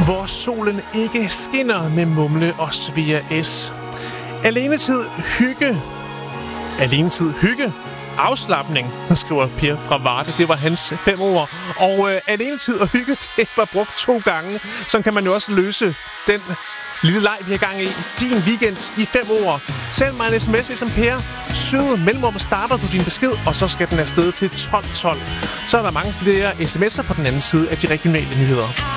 Hvor solen ikke skinner med Mumle og Svea S. Alenetid, hygge. Alenetid, hygge. Afslapning, skriver Per fra Varde. Det var hans 5 ord. Og alenetid og hygge, det var brugt 2 gange. Så kan man jo også løse den lille leg, vi har gang i. Din weekend i 5 ord. Send mig en sms ligesom Per. Søde mellemrum starter du din besked, og så skal den afsted til 12.12. Så er der mange flere sms'er på den anden side af de regionale nyheder.